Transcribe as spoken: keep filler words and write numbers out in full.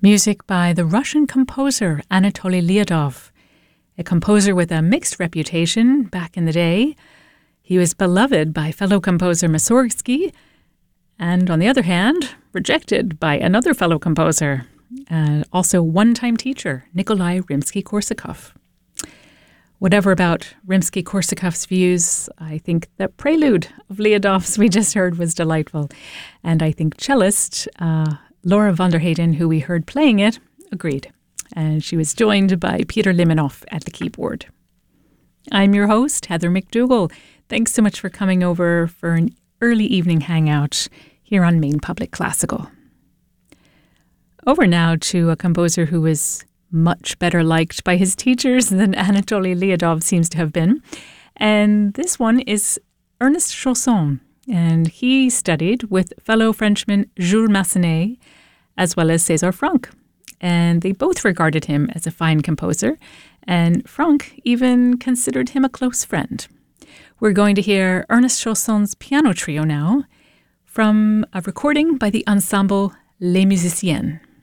Music by the Russian composer Anatoly Lyudov, a composer with a mixed reputation back in the day. He was beloved by fellow composer Mussorgsky, and on the other hand, rejected by another fellow composer, uh, also one-time teacher, Nikolai Rimsky-Korsakov. Whatever about Rimsky-Korsakov's views, I think the prelude of Lyudov's we just heard was delightful. And I think cellist uh, Laura van der Heyden, who we heard playing it, agreed. And she was joined by Peter Limenoff at the keyboard. I'm your host, Heather McDougall. Thanks so much for coming over for an early evening hangout here on Maine Public Classical. Over now to a composer who was much better liked by his teachers than Anatoly Lyudov seems to have been. And this one is Ernest Chausson. And he studied with fellow Frenchman Jules Massenet as well as César Franck. And they both regarded him as a fine composer. And Franck even considered him a close friend. We're going to hear Ernest Chausson's piano trio now from a recording by the ensemble Les Musiciens.